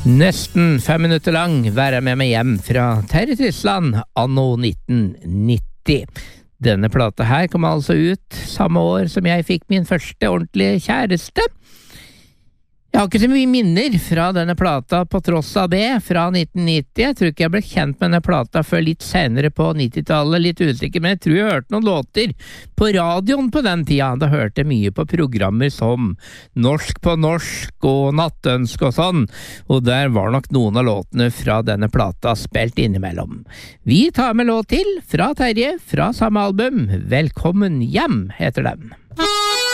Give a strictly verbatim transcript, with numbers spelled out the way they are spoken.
Nesten fem minutter lang være med meg hjem fra Terje Tysland anno nitten nitti. Denne plata her kom altså ut samme år som jeg fikk min første ordentlige kjæreste. Jeg har ikke så mye minner fra denne plata på tross av det, fra nitten nitti. Jeg tror ikke jeg ble kjent med denne plata før litt senere på nittitallet, litt usikker, men jeg tror jeg hørte noen låter på radioen på den tida. Da hørte jeg mye på programmer som Norsk på norsk og Nattønsk og sånn, og der var nok noen av låtene fra denne plata spilt innimellom. Vi tar med låt til fra Terje, fra samme album. Velkommen hjem heter den.